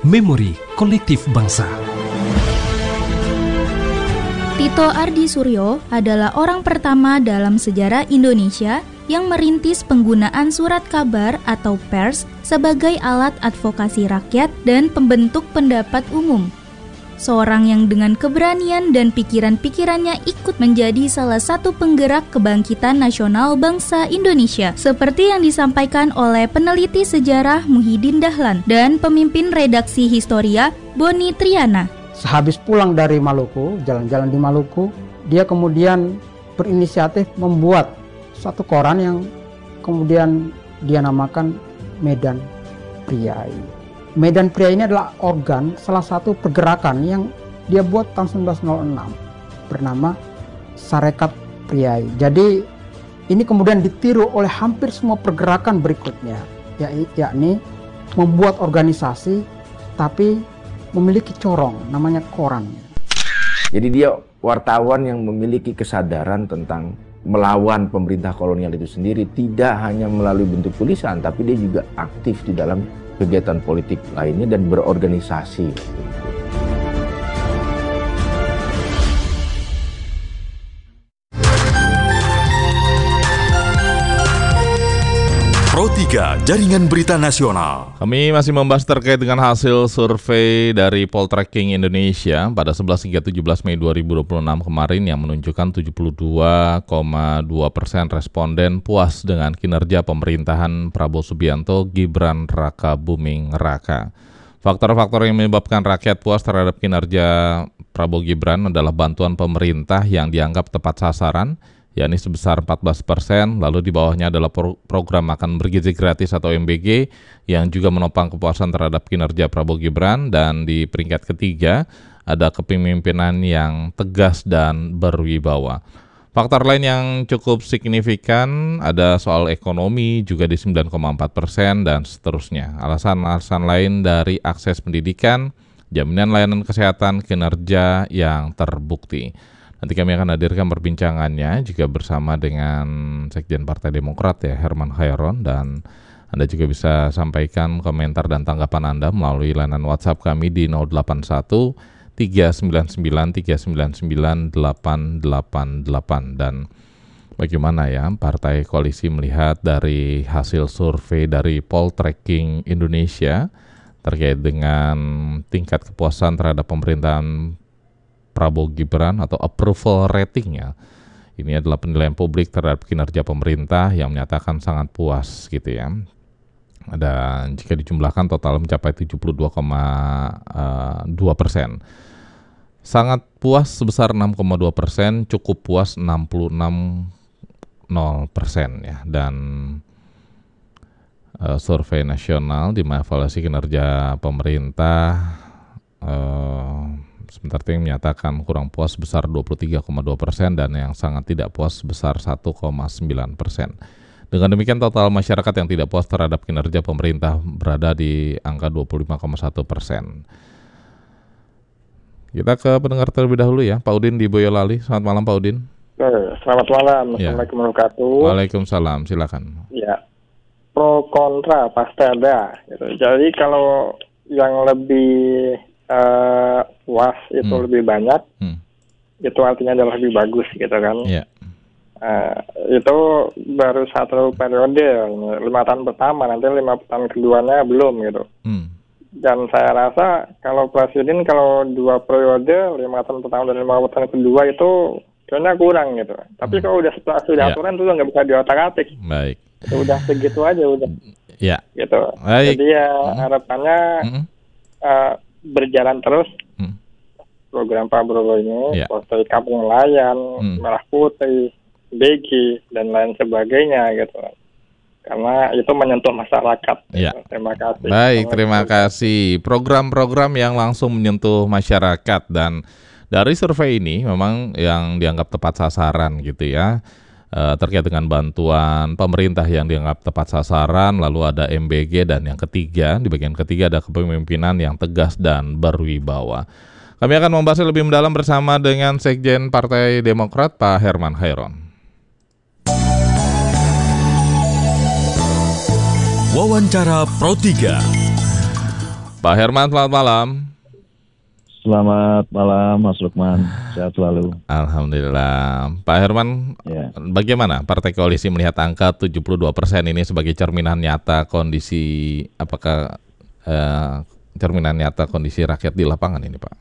Memori Kolektif Bangsa. Tito Ardisuryo adalah orang pertama dalam sejarah Indonesia yang merintis penggunaan surat kabar atau pers sebagai alat advokasi rakyat dan pembentuk pendapat umum. Seorang yang dengan keberanian dan pikiran-pikirannya ikut menjadi salah satu penggerak kebangkitan nasional bangsa Indonesia, seperti yang disampaikan oleh peneliti sejarah Muhyiddin Dahlan dan pemimpin redaksi Historia Boni Triana. Sehabis pulang dari Maluku, jalan-jalan di Maluku, dia kemudian berinisiatif membuat satu koran yang kemudian dia namakan Medan Priai. Medan Priai ini adalah organ salah satu pergerakan yang dia buat tahun 1906 bernama Sarekat Priai. Jadi ini kemudian ditiru oleh hampir semua pergerakan berikutnya, yakni membuat organisasi tapi memiliki corong, namanya koran. Jadi dia wartawan yang memiliki kesadaran tentang melawan pemerintah kolonial itu sendiri, tidak hanya melalui bentuk tulisan, tapi dia juga aktif di dalam kegiatan politik lainnya dan berorganisasi. Pro 3 Jaringan Berita Nasional. Kami masih membahas terkait dengan hasil survei dari Poltreking Indonesia pada 11 hingga 17 Mei 2026 kemarin yang menunjukkan 72,2% responden puas dengan kinerja pemerintahan Prabowo Subianto Gibran Raka Buming Raka. Faktor-faktor yang menyebabkan rakyat puas terhadap kinerja Prabowo Gibran adalah bantuan pemerintah yang dianggap tepat sasaran, yakni sebesar 14%, lalu di bawahnya adalah program makan bergizi gratis atau MBG yang juga menopang kepuasan terhadap kinerja Prabowo Gibran, dan di peringkat ketiga ada kepemimpinan yang tegas dan berwibawa. Faktor lain yang cukup signifikan ada soal ekonomi juga di 9,4% dan seterusnya. Alasan-alasan lain dari akses pendidikan, jaminan layanan kesehatan, kinerja yang terbukti. Nanti kami akan hadirkan perbincangannya juga bersama dengan Sekjen Partai Demokrat Herman Khairon, dan Anda juga bisa sampaikan komentar dan tanggapan Anda melalui layanan WhatsApp kami di 081 399 399 888. Dan bagaimana ya Partai Koalisi melihat dari hasil survei dari Poltreking Indonesia terkait dengan tingkat kepuasan terhadap pemerintahan Prabowo Gibran atau approval ratingnya. Ini adalah penilaian publik terhadap kinerja pemerintah yang menyatakan sangat puas gitu ya. Dan jika dijumlahkan total mencapai 72,2%. Sangat puas sebesar 6,2%, cukup puas 66,0% ya. Dan survei nasional di mana evaluasi kinerja pemerintah sebentar ini menyatakan kurang puas sebesar 23,2% dan yang sangat tidak puas sebesar 1,9%. Dengan demikian total masyarakat yang tidak puas terhadap kinerja pemerintah berada di angka 25,1%. Kita ke pendengar terlebih dahulu ya, Pak Udin di Boyolali. Selamat malam Pak Udin. Selamat malam, Assalamualaikum warahmatullahi wabarakatuh. Waalaikumsalam, silakan. Ya, pro kontra pasti ada. Gitu. Jadi kalau yang lebih puas itu lebih banyak, itu artinya adalah lebih bagus gitu kan. Itu baru satu periode, 5 tahun pertama, nanti 5 tahun keduanya belum gitu. Dan saya rasa kalau presiden kalau 2 periode, 5 tahun pertama dan 5 tahun kedua itu kayaknya kurang gitu. Tapi kalau sudah aturan itu nggak bisa diotak-atik. Baik. Itu udah segitu aja udah. Ya. Gitu. Baik. Jadi ya harapannya berjalan terus program Pak Prabowo ini, seperti Kampung Nelayan, Merah Putih, BG dan lain sebagainya gitu. Karena itu menyentuh masyarakat. Ya. Terima kasih. Baik, terima kasih. Program-program yang langsung menyentuh masyarakat, dan dari survei ini memang yang dianggap tepat sasaran gitu ya. Terkait dengan bantuan pemerintah yang dianggap tepat sasaran, lalu ada MBG, dan yang ketiga, di bagian ketiga ada kepemimpinan yang tegas dan berwibawa. Kami akan membahas lebih mendalam bersama dengan Sekjen Partai Demokrat Pak Herman Khairon. Wawancara Pro 3. Pak Herman, selamat malam. Selamat malam Mas Lukman, sehat selalu. Alhamdulillah. Pak Herman, bagaimana Partai Koalisi melihat angka 72% ini sebagai cerminan nyata kondisi, apakah cerminan nyata kondisi rakyat di lapangan ini, Pak?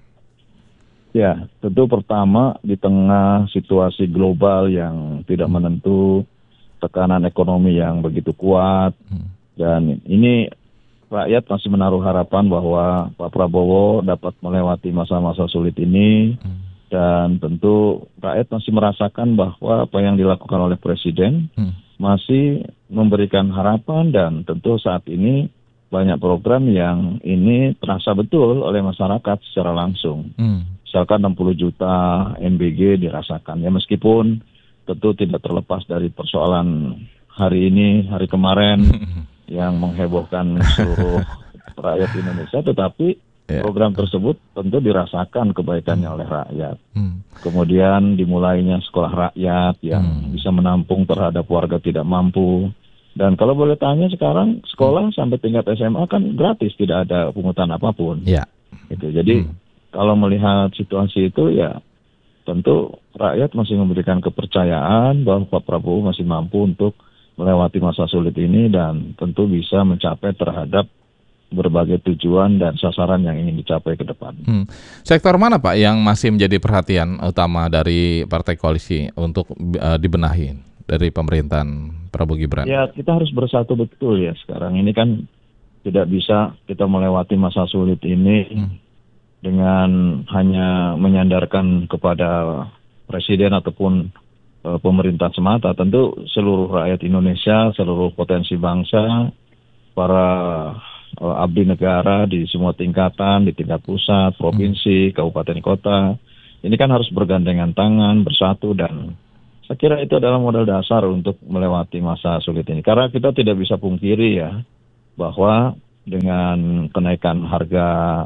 Ya, tentu pertama di tengah situasi global yang tidak menentu, tekanan ekonomi yang begitu kuat, dan ini rakyat masih menaruh harapan bahwa Pak Prabowo dapat melewati masa-masa sulit ini, dan tentu rakyat masih merasakan bahwa apa yang dilakukan oleh Presiden masih memberikan harapan, dan tentu saat ini banyak program yang ini terasa betul oleh masyarakat secara langsung. Misalkan 60 juta MBG dirasakan, ya meskipun tentu tidak terlepas dari persoalan hari ini, hari kemarin, yang menghebohkan seluruh rakyat Indonesia, tetapi program tersebut tentu dirasakan kebaikannya oleh rakyat. Kemudian dimulainya sekolah rakyat yang bisa menampung terhadap warga tidak mampu. Dan kalau boleh tanya sekarang sekolah sampai tingkat SMA kan gratis, tidak ada pungutan apapun. Gitu. Jadi kalau melihat situasi itu ya tentu rakyat masih memberikan kepercayaan bahwa Pak Prabowo masih mampu untuk melewati masa sulit ini dan tentu bisa mencapai terhadap berbagai tujuan dan sasaran yang ingin dicapai ke depan. Sektor mana Pak yang masih menjadi perhatian utama dari Partai Koalisi untuk dibenahi dari pemerintahan Prabowo Gibran? Ya, kita harus bersatu betul ya sekarang. Ini kan tidak bisa kita melewati masa sulit ini dengan hanya menyandarkan kepada Presiden ataupun pemerintah semata. Tentu seluruh rakyat Indonesia, seluruh potensi bangsa, para abdi negara di semua tingkatan, di tingkat pusat, provinsi, kabupaten kota, ini kan harus bergandengan tangan, bersatu, dan saya kira itu adalah modal dasar untuk melewati masa sulit ini. Karena kita tidak bisa pungkiri ya, bahwa dengan kenaikan harga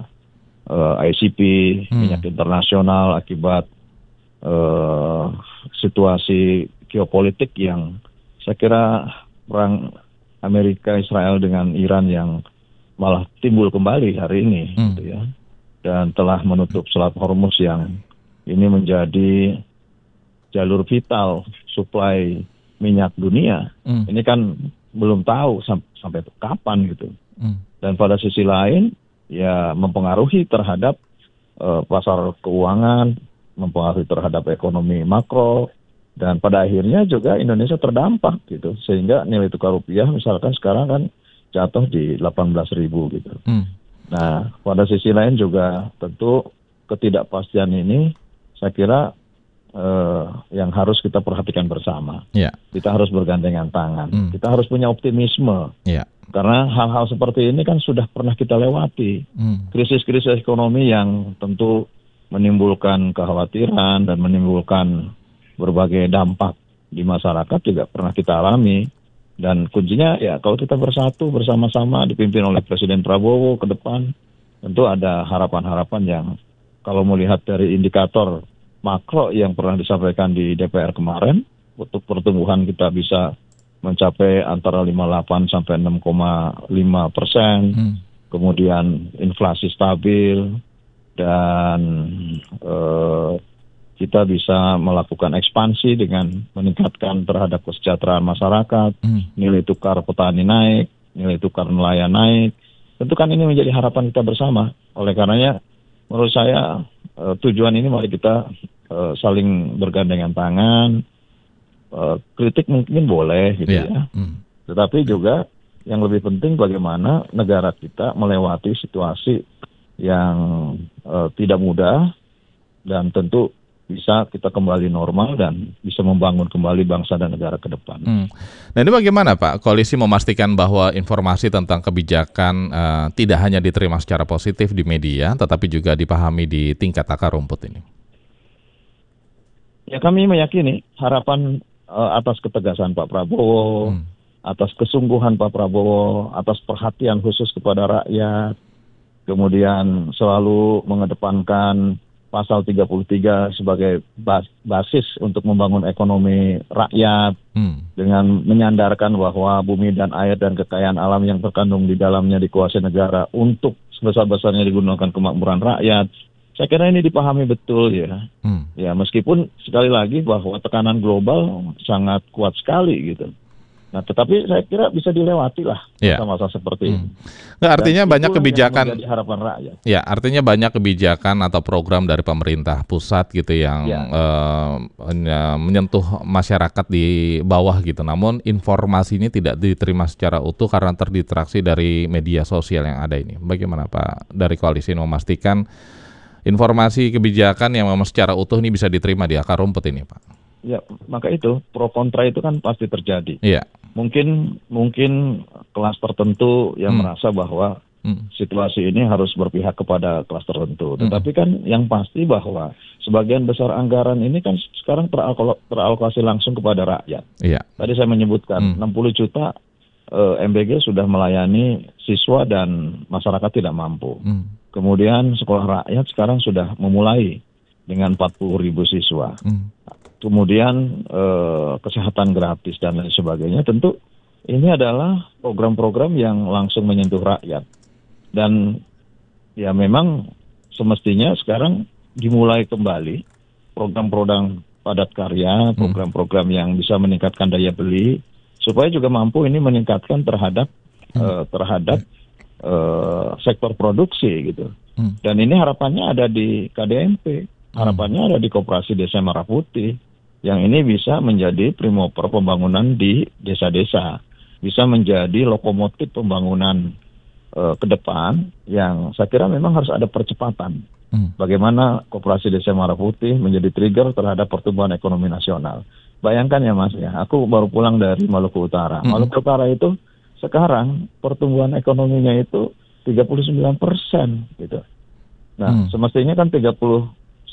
ICP, minyak internasional akibat situasi geopolitik yang saya kira perang Amerika Israel dengan Iran yang malah timbul kembali hari ini gitu ya, dan telah menutup Selat Hormuz yang ini menjadi jalur vital suplai minyak dunia. Ini kan belum tahu sampai kapan gitu. Dan pada sisi lain ya mempengaruhi terhadap pasar keuangan, mempengaruhi terhadap ekonomi makro, dan pada akhirnya juga Indonesia terdampak gitu, sehingga nilai tukar rupiah misalkan sekarang kan jatuh di 18.000 gitu. Nah, pada sisi lain juga tentu ketidakpastian ini saya kira yang harus kita perhatikan bersama. Kita harus bergandengan tangan, kita harus punya optimisme. Karena hal-hal seperti ini kan sudah pernah kita lewati. Krisis-krisis ekonomi yang tentu menimbulkan kekhawatiran dan menimbulkan berbagai dampak di masyarakat juga pernah kita alami. Dan kuncinya ya kalau kita bersatu bersama-sama dipimpin oleh Presiden Prabowo ke depan, tentu ada harapan-harapan yang kalau melihat dari indikator makro yang pernah disampaikan di DPR kemarin, untuk pertumbuhan kita bisa mencapai antara 58 sampai 6,5%, kemudian inflasi stabil, dan kita bisa melakukan ekspansi dengan meningkatkan terhadap kesejahteraan masyarakat, nilai tukar petani naik, nilai tukar nelayan naik. Tentu kan ini menjadi harapan kita bersama. Oleh karenanya, menurut saya tujuan ini mari kita saling bergandengan tangan. Kritik mungkin boleh gitu ya. Tetapi juga yang lebih penting bagaimana negara kita melewati situasi yang tidak mudah, dan tentu bisa kita kembali normal dan bisa membangun kembali bangsa dan negara ke depan. Nah ini bagaimana Pak, koalisi memastikan bahwa informasi tentang kebijakan tidak hanya diterima secara positif di media, tetapi juga dipahami di tingkat akar rumput ini? Ya kami meyakini harapan atas ketegasan Pak Prabowo, atas kesungguhan Pak Prabowo, atas perhatian khusus kepada rakyat, kemudian selalu mengedepankan pasal 33 sebagai basis untuk membangun ekonomi rakyat, dengan menyandarkan bahwa bumi dan air dan kekayaan alam yang terkandung di dalamnya dikuasai negara untuk sebesar-besarnya digunakan kemakmuran rakyat. Saya kira ini dipahami betul ya. Ya, meskipun sekali lagi bahwa tekanan global sangat kuat sekali gitu. Nah, tetapi saya kira bisa dilewati lah masa-masa seperti ini. Nggak, artinya banyak kebijakan. Menjadi harapan rakyat. Ya, artinya banyak kebijakan atau program dari pemerintah pusat gitu yang menyentuh masyarakat di bawah gitu. Namun informasi ini tidak diterima secara utuh karena terdistraksi dari media sosial yang ada ini. Bagaimana Pak dari koalisi memastikan informasi kebijakan yang memang secara utuh ini bisa diterima di akar rumput ini, Pak? Ya, maka itu pro kontra itu kan pasti terjadi. Iya. Mungkin kelas tertentu yang merasa bahwa situasi ini harus berpihak kepada kelas tertentu. Tetapi kan yang pasti bahwa sebagian besar anggaran ini kan sekarang teralokasi langsung kepada rakyat. Iya. Tadi saya menyebutkan 60 juta MBG sudah melayani siswa dan masyarakat tidak mampu. Kemudian sekolah rakyat sekarang sudah memulai dengan 40.000 siswa. Kemudian kesehatan gratis dan lain sebagainya. Tentu ini adalah program-program yang langsung menyentuh rakyat. Dan ya memang semestinya sekarang dimulai kembali program-program padat karya, program-program yang bisa meningkatkan daya beli, supaya juga mampu ini meningkatkan terhadap sektor produksi gitu. Dan ini harapannya ada di KDMP. Harapannya ada di Koperasi Desa Merah Putih, yang ini bisa menjadi primoper pembangunan di desa-desa, bisa menjadi lokomotif pembangunan ke depan yang saya kira memang harus ada percepatan. Bagaimana Koperasi Desa Merah Putih menjadi trigger terhadap pertumbuhan ekonomi nasional. Bayangkan ya Mas ya, aku baru pulang dari Maluku Utara. Maluku Utara itu sekarang pertumbuhan ekonominya itu 39% gitu. Nah, semestinya kan 39%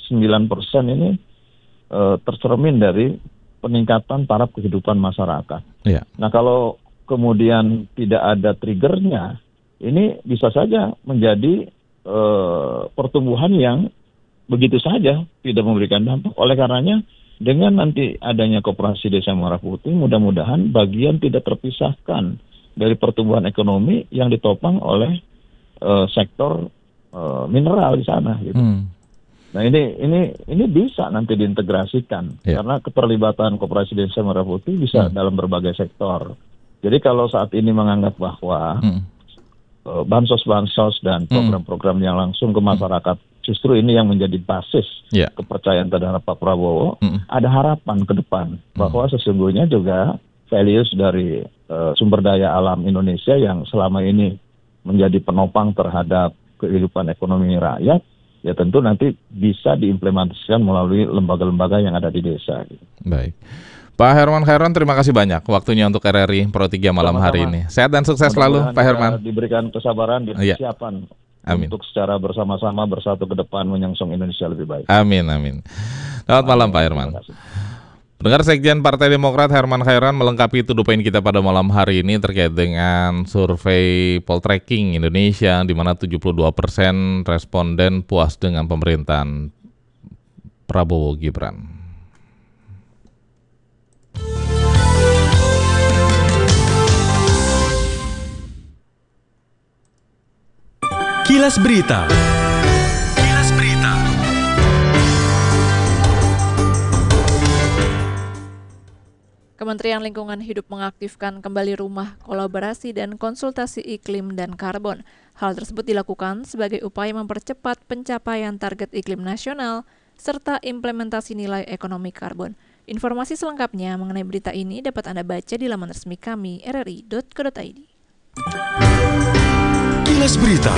ini tercermin dari peningkatan taraf kehidupan masyarakat. Yeah. Nah, kalau kemudian tidak ada triggernya, ini bisa saja menjadi pertumbuhan yang begitu saja tidak memberikan dampak. Oleh karenanya, dengan nanti adanya Koperasi Desa Merah Putih, mudah-mudahan bagian tidak terpisahkan dari pertumbuhan ekonomi yang ditopang oleh sektor mineral di sana gitu. Nah ini bisa nanti diintegrasikan karena keterlibatan Koperasi Desa Merah Putih bisa dalam berbagai sektor. Jadi kalau saat ini menganggap bahwa bansos-bansos dan program-program yang langsung ke masyarakat justru ini yang menjadi basis kepercayaan terhadap Pak Prabowo, ada harapan ke depan bahwa sesungguhnya juga values dari sumber daya alam Indonesia yang selama ini menjadi penopang terhadap kehidupan ekonomi rakyat, ya tentu nanti bisa diimplementasikan melalui lembaga-lembaga yang ada di desa. Baik. Pak Herman Khairon, terima kasih banyak waktunya untuk RRI Pro 3 malam hari ini. Sehat dan sukses selalu Pak Herman. Diberikan kesabaran dan kesiapan untuk secara bersama-sama bersatu ke depan menyongsong Indonesia lebih baik. Amin, amin. Selamat malam Pak Herman. Pendengar, Sekjen Partai Demokrat Herman Khairon melengkapi to the point kita pada malam hari ini terkait dengan survei Poltreking Indonesia di mana 72% responden puas dengan pemerintahan Prabowo Gibran. Kilas Berita. Kementerian Lingkungan Hidup mengaktifkan kembali rumah kolaborasi dan konsultasi iklim dan karbon. Hal tersebut dilakukan sebagai upaya mempercepat pencapaian target iklim nasional serta implementasi nilai ekonomi karbon. Informasi selengkapnya mengenai berita ini dapat Anda baca di laman resmi kami rri.co.id. Kilas Berita.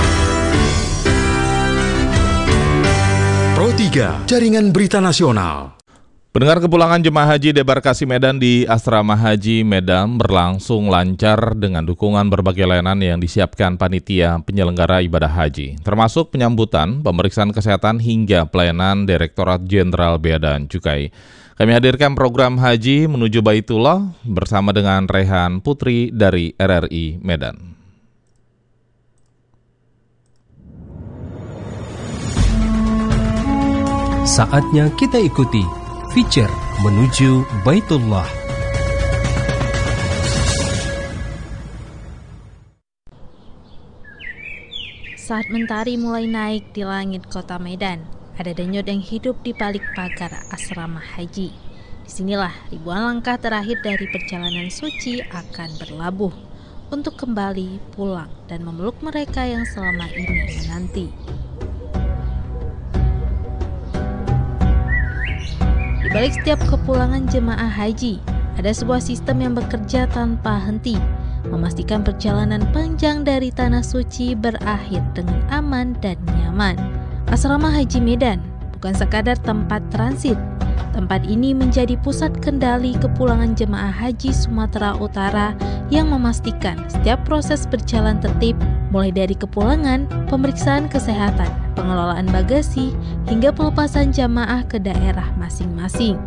Pro 3, Jaringan Berita Nasional. Pendengar, kepulangan jemaah haji debarkasi Medan di Asrama Haji Medan berlangsung lancar dengan dukungan berbagai layanan yang disiapkan panitia penyelenggara ibadah haji, termasuk penyambutan, pemeriksaan kesehatan hingga pelayanan Direktorat Jenderal Bea dan Cukai. Kami hadirkan program Haji Menuju Baitullah bersama dengan Rehan Putri dari RRI Medan. Saatnya kita ikuti feature Menuju Baitullah. saat mentari mulai naik di langit kota Medan, ada denyut yang hidup di balik pagar asrama haji. Disinilah ribuan langkah terakhir dari perjalanan suci akan berlabuh untuk kembali pulang dan memeluk mereka yang selama ini menanti. Di balik setiap kepulangan jemaah haji, ada sebuah sistem yang bekerja tanpa henti, memastikan perjalanan panjang dari tanah suci berakhir dengan aman dan nyaman. Asrama Haji Medan bukan sekadar tempat transit. Tempat ini menjadi pusat kendali kepulangan jemaah haji Sumatera Utara yang memastikan setiap proses berjalan tertib, mulai dari kepulangan, pemeriksaan kesehatan, pengelolaan bagasi, hingga pelepasan jamaah ke daerah masing-masing.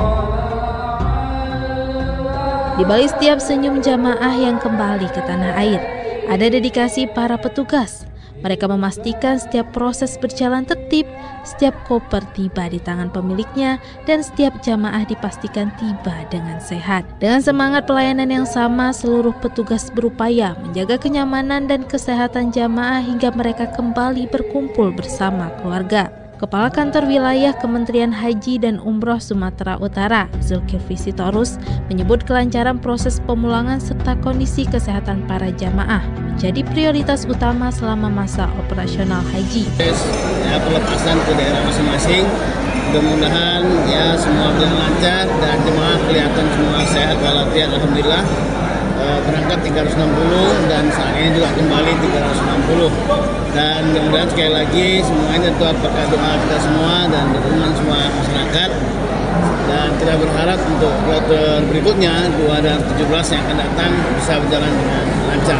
Di balik setiap senyum jamaah yang kembali ke tanah air, ada dedikasi para petugas. Mereka memastikan setiap proses berjalan tertib, setiap koper tiba di tangan pemiliknya, dan setiap jamaah dipastikan tiba dengan sehat. Dengan semangat pelayanan yang sama, seluruh petugas berupaya menjaga kenyamanan dan kesehatan jamaah hingga mereka kembali berkumpul bersama keluarga. Kepala Kantor Wilayah Kementerian Haji dan Umroh Sumatera Utara, Zulkifli Sitorus, menyebut kelancaran proses pemulangan serta kondisi kesehatan para jamaah menjadi prioritas utama selama masa operasional haji. Ya, pelepasan ke daerah masing-masing, mudah-mudahan ya semua berjalan lancar dan jemaah kelihatan semua sehat walafiat, alhamdulillah. Berangkat 360 dan saat ini juga kembali 360, dan mudah-mudahan sekali lagi semuanya itu berkat doa kita semua dan dukungan semua masyarakat, dan kita berharap untuk kloter berikutnya 2017 yang akan datang bisa berjalan dengan lancar.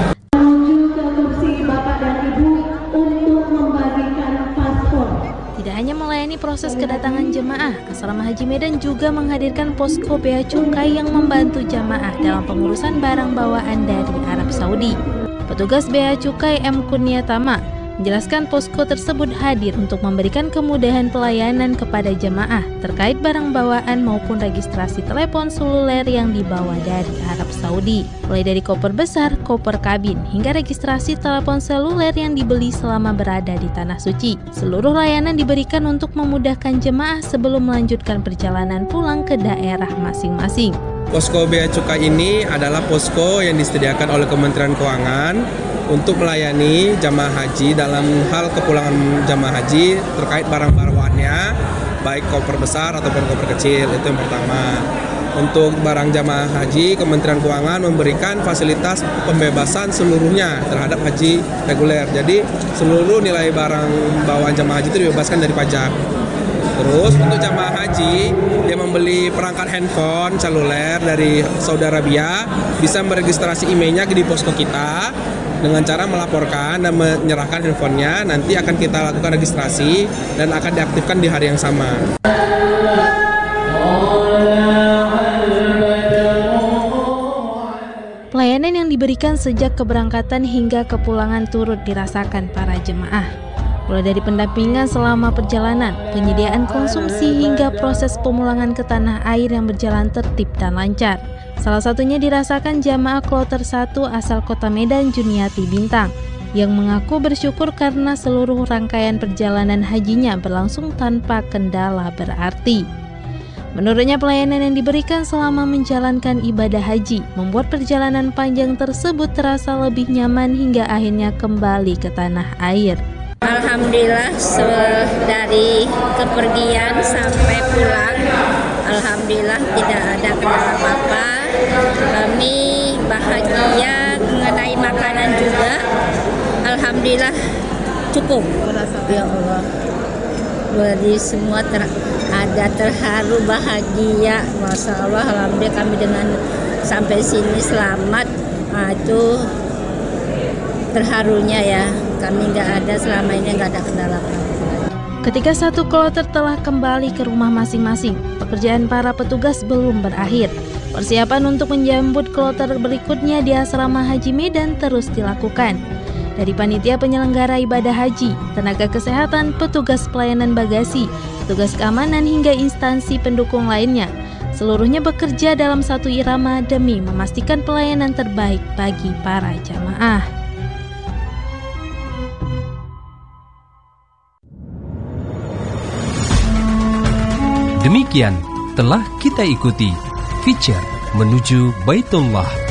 Tidak hanya melayani proses kedatangan jemaah, Asrama Haji Medan juga menghadirkan posko bea cukai yang membantu jamaah dalam pengurusan barang bawaan dari Arab Saudi. Petugas bea cukai M. Kurniatama menjelaskan posko tersebut hadir untuk memberikan kemudahan pelayanan kepada jemaah terkait barang bawaan maupun registrasi telepon seluler yang dibawa dari Arab Saudi, mulai dari koper besar, koper kabin, hingga registrasi telepon seluler yang dibeli selama berada di Tanah Suci. Seluruh layanan diberikan untuk memudahkan jemaah sebelum melanjutkan perjalanan pulang ke daerah masing-masing. Posko bea cukai ini adalah posko yang disediakan oleh Kementerian Keuangan untuk melayani jamaah haji dalam hal kepulangan jamaah haji terkait barang bawaannya, baik koper besar ataupun koper kecil. Itu yang pertama. Untuk barang jamaah haji, Kementerian Keuangan memberikan fasilitas pembebasan seluruhnya terhadap haji reguler. Jadi seluruh nilai barang bawaan jamaah haji itu dibebaskan dari pajak. Terus untuk jamaah haji, dia membeli perangkat handphone seluler dari Saudi Arabia, bisa meregistrasi emailnya di posko kita dengan cara melaporkan dan menyerahkan handphonenya. Nanti akan kita lakukan registrasi dan akan diaktifkan di hari yang sama. Pelayanan yang diberikan sejak keberangkatan hingga kepulangan turut dirasakan para jemaah. Mulai dari pendampingan selama perjalanan, penyediaan konsumsi hingga proses pemulangan ke tanah air yang berjalan tertib dan lancar. Salah satunya dirasakan jamaah kloter 1 asal kota Medan, Juniati Bintang, yang mengaku bersyukur karena seluruh rangkaian perjalanan hajinya berlangsung tanpa kendala berarti. Menurutnya, pelayanan yang diberikan selama menjalankan ibadah haji membuat perjalanan panjang tersebut terasa lebih nyaman hingga akhirnya kembali ke tanah air. Alhamdulillah, dari kepergian sampai pulang, alhamdulillah tidak ada kendala apa-apa. Kami bahagia mengenai makanan juga. Alhamdulillah cukup. Ya Allah, jadi semua ada terharu, bahagia. Masya Allah, alhamdulillah kami dengan sampai sini selamat. Itu terharunya ya. Kami nggak ada selama ini, nggak ada kendala. Ketika satu kloter telah kembali ke rumah masing-masing, pekerjaan para petugas belum berakhir. Persiapan untuk menyambut kloter berikutnya di Asrama Haji Medan terus dilakukan. Dari panitia penyelenggara ibadah haji, tenaga kesehatan, petugas pelayanan bagasi, petugas keamanan hingga instansi pendukung lainnya, seluruhnya bekerja dalam satu irama demi memastikan pelayanan terbaik bagi para jamaah. Demikian telah kita ikuti feature Menuju Baitullah